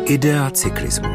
Idea cyklismu.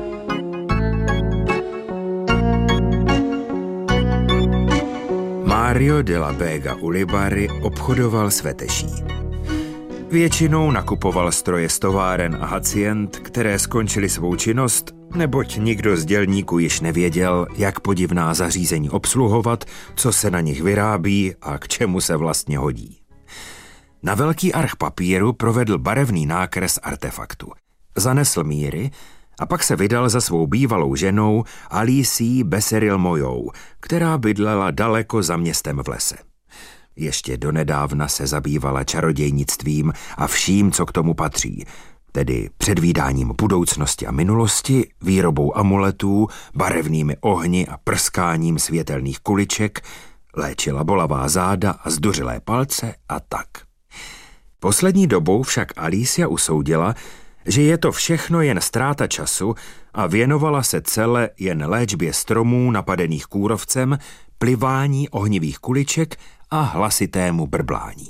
Mario de la Vega Ulibarri obchodoval s veteší. Většinou nakupoval stroje z továren a hacient, které skončily svou činnost, neboť nikdo z dělníků již nevěděl, jak podivná zařízení obsluhovat, co se na nich vyrábí a k čemu se vlastně hodí. Na velký arch papíru provedl barevný nákres artefaktu. Zanesl míry a pak se vydal za svou bývalou ženou Alicí Becerril Moyou, která bydlela daleko za městem v lese. Ještě donedávna se zabývala čarodějnictvím a vším, co k tomu patří, tedy předvídáním budoucnosti a minulosti, výrobou amuletů, barevnými ohni a prskáním světelných kuliček, léčila bolavá záda a zduřilé palce a tak. Poslední dobou však Alicia usoudila, že je to všechno jen ztráta času a věnovala se celé jen léčbě stromů napadených kůrovcem, plivání ohnivých kuliček a hlasitému brblání.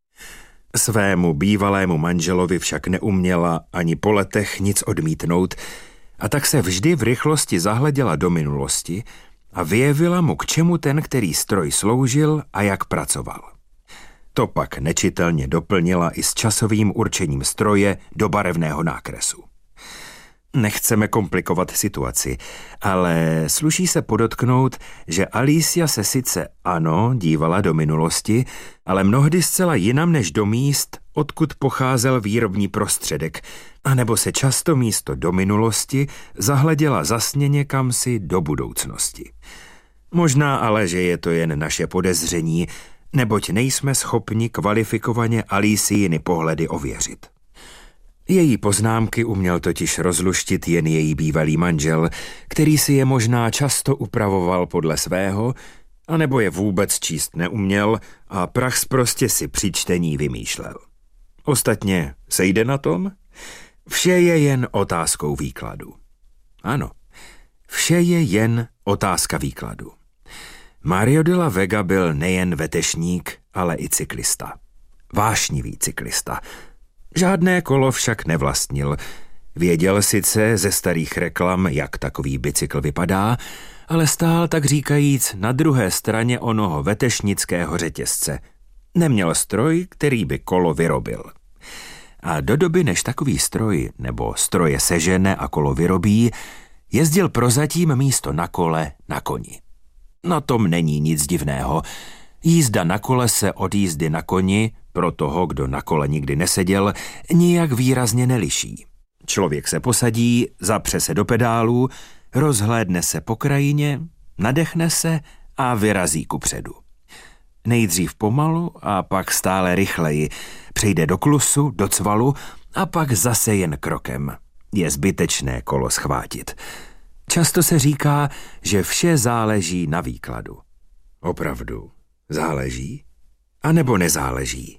Svému bývalému manželovi však neuměla ani po letech nic odmítnout a tak se vždy v rychlosti zahleděla do minulosti a vyjevila mu, k čemu ten, který stroj sloužil a jak pracoval. To pak nečitelně doplnila i s časovým určením stroje do barevného nákresu. Nechceme komplikovat situaci, ale sluší se podotknout, že Alicia se sice ano dívala do minulosti, ale mnohdy zcela jinam než do míst, odkud pocházel výrobní prostředek, anebo se často místo do minulosti zahleděla zasněně kamsi do budoucnosti. Možná ale, že je to jen naše podezření, neboť nejsme schopni kvalifikovaně Alicíny pohledy ověřit. Její poznámky uměl totiž rozluštit jen její bývalý manžel, který si je možná často upravoval podle svého, anebo je vůbec číst neuměl a prachsprostě si při čtení vymýšlel. Ostatně sejde na tom? Vše je jen otázkou výkladu. Ano, vše je jen otázka výkladu. Mario de la Vega byl nejen vetešník, ale i cyklista. Vášnivý cyklista. Žádné kolo však nevlastnil. Věděl sice ze starých reklam, jak takový bicykl vypadá, ale stál tak říkajíc na druhé straně onoho vetešnického řetězce. Neměl stroj, který by kolo vyrobil. A do doby, než takový stroj nebo stroje sežene a kolo vyrobí, jezdil prozatím místo na kole na koni. Na tom není nic divného. Jízda na kole se od jízdy na koni, pro toho, kdo na kole nikdy neseděl, nijak výrazně neliší. Člověk se posadí, zapře se do pedálů, rozhlédne se po krajině, nadechne se a vyrazí kupředu. Nejdřív pomalu a pak stále rychleji. Přejde do klusu, do cvalu a pak zase jen krokem. Je zbytečné kolo schvátit. Často se říká, že vše záleží na výkladu. Opravdu záleží? A nebo nezáleží?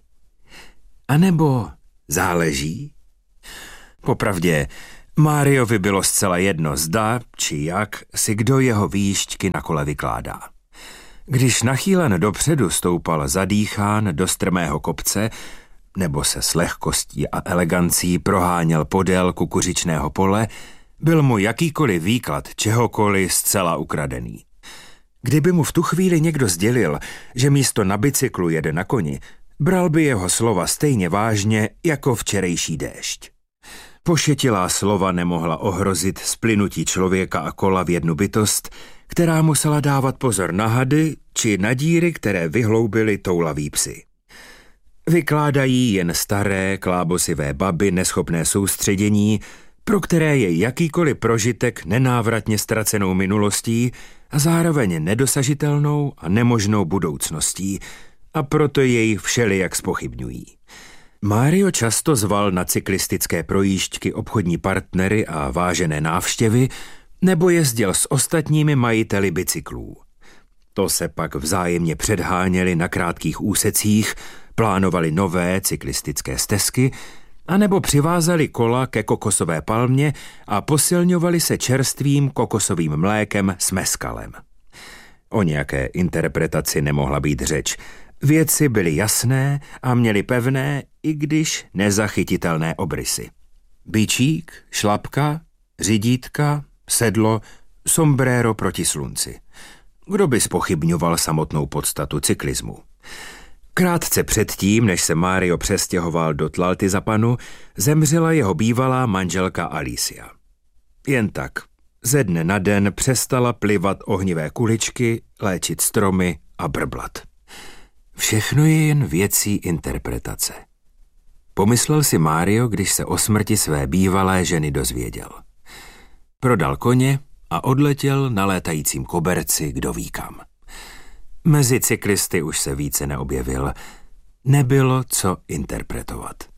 A nebo záleží? Popravdě, Máriovi bylo zcela jedno, zda či jak si kdo jeho výšťky na kole vykládá. Když nachýlen dopředu stoupal zadýchán do strmého kopce, nebo se s lehkostí a elegancí proháněl podél kukuřičného pole, byl mu jakýkoliv výklad čehokoliv zcela ukradený. Kdyby mu v tu chvíli někdo sdělil, že místo na bicyklu jede na koni, bral by jeho slova stejně vážně jako včerejší déšť. Pošetilá slova nemohla ohrozit splynutí člověka a kola v jednu bytost, která musela dávat pozor na hady či na díry, které vyhloubily toulaví psi. Vykládají jen staré, klábosivé baby neschopné soustředění, pro které je jakýkoliv prožitek nenávratně ztracenou minulostí a zároveň nedosažitelnou a nemožnou budoucností, a proto jej všelijak zpochybňují. Mario často zval na cyklistické projížďky obchodní partnery a vážené návštěvy, nebo jezdil s ostatními majiteli bicyklů. To se pak vzájemně předháněli na krátkých úsecích, plánovali nové cyklistické stezky, anebo přivázali kola ke kokosové palmě a posilňovali se čerstvým kokosovým mlékem s meskalem. O nějaké interpretaci nemohla být řeč. Věci byly jasné a měly pevné, i když nezachytitelné obrysy. Bičík, šlapka, řidítka, sedlo, sombrero proti slunci. Kdo by zpochybňoval samotnou podstatu cyklismu? Krátce předtím, než se Mario přestěhoval do Tlaltizapanu, zemřela jeho bývalá manželka Alicia. Jen tak, ze dne na den přestala plivat ohnivé kuličky, léčit stromy a brblat. Všechno je jen věcí interpretace. Pomyslel si Mario, když se o smrti své bývalé ženy dozvěděl. Prodal koně a odletěl na létajícím koberci kdo ví kam. Mezi cyklisty už se více neobjevil. Nebylo co interpretovat.